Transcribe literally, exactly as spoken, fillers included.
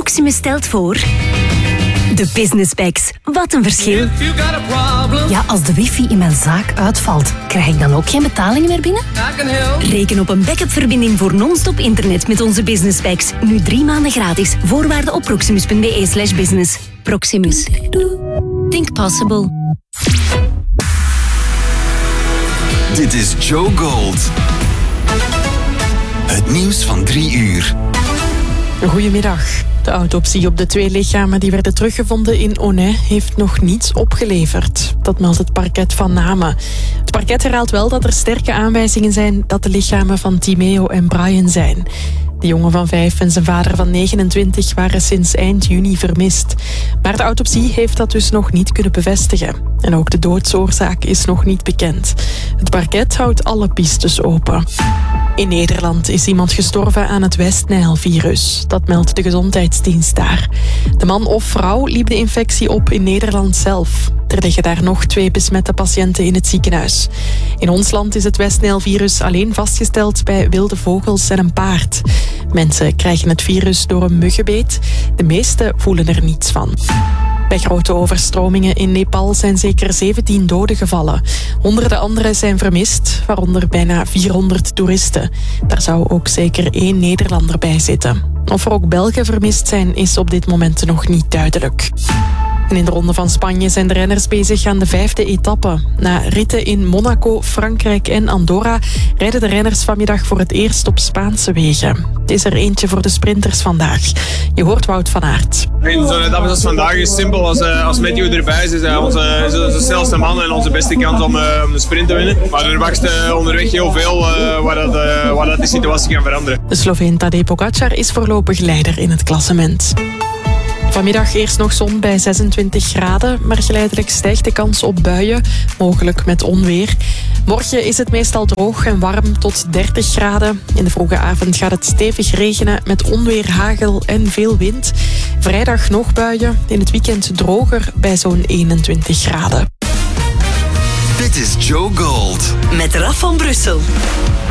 Proximus stelt voor... De Business Packs. Wat een verschil. Ja, als de wifi in mijn zaak uitvalt, krijg ik dan ook geen betalingen meer binnen? Reken op een backup-verbinding voor non-stop internet met onze Business Packs. Nu drie maanden gratis. Voorwaarden op proximus.be slash business. Proximus. Think possible. Dit is Joe Gold. Het nieuws van drie uur. Goedemiddag. De autopsie op de twee lichamen die werden teruggevonden in Aunay heeft nog niets opgeleverd. Dat meldt het parket van Namen. Het parket herhaalt wel dat er sterke aanwijzingen zijn dat de lichamen van Timeo en Brian zijn. De jongen van vijf en zijn vader van negenentwintig waren sinds eind juni vermist. Maar de autopsie heeft dat dus nog niet kunnen bevestigen. En ook de doodsoorzaak is nog niet bekend. Het parket houdt alle pistes open. In Nederland is iemand gestorven aan het West-Nijl-virus. Dat meldt de gezondheidsdienst daar. De man of vrouw liep de infectie op in Nederland zelf. Er liggen daar nog twee besmette patiënten in het ziekenhuis. In ons land is het West-Nijl-virus alleen vastgesteld bij wilde vogels en een paard. Mensen krijgen het virus door een muggenbeet. De meesten voelen er niets van. Bij grote overstromingen in Nepal zijn zeker zeventien doden gevallen. Honderden anderen zijn vermist, waaronder bijna vierhonderd toeristen. Daar zou ook zeker één Nederlander bij zitten. Of er ook Belgen vermist zijn, is op dit moment nog niet duidelijk. En in de Ronde van Spanje zijn de renners bezig aan de vijfde etappe. Na ritten in Monaco, Frankrijk en Andorra rijden de renners vanmiddag voor het eerst op Spaanse wegen. Het is er eentje voor de sprinters vandaag. Je hoort Wout van Aert. In zo'n etappe als vandaag is simpel. Als, uh, als Matthew erbij is, is hij onze, is onze snelste man en onze beste kans om, uh, om de sprint te winnen. Maar er wacht uh, onderweg heel veel uh, waar, dat, uh, waar dat de situatie kan veranderen. De Sloveen Tadej Pogačar is voorlopig leider in het klassement. Vanmiddag eerst nog zon bij zesentwintig graden, maar geleidelijk stijgt de kans op buien, mogelijk met onweer. Morgen is het meestal droog en warm tot dertig graden. In de vroege avond gaat het stevig regenen met onweer, hagel en veel wind. Vrijdag nog buien, in het weekend droger bij zo'n eenentwintig graden. Dit is Joe Gold. Met Raf van Brussel.